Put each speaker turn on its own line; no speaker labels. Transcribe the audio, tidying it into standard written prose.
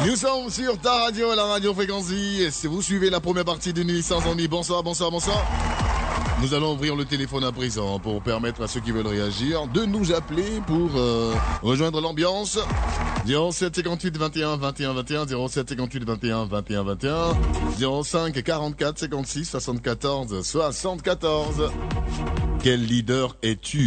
Nous sommes sur ta radio, la radio Fréquency. Et si vous suivez la première partie de Nuit sans ennui, bonsoir. Nous allons ouvrir le téléphone à présent pour permettre à ceux qui veulent réagir de nous appeler pour rejoindre l'ambiance. 07 58 21 21 21, 07 58 21 21 21, 05 44 56 74 74. Quel leader es-tu ?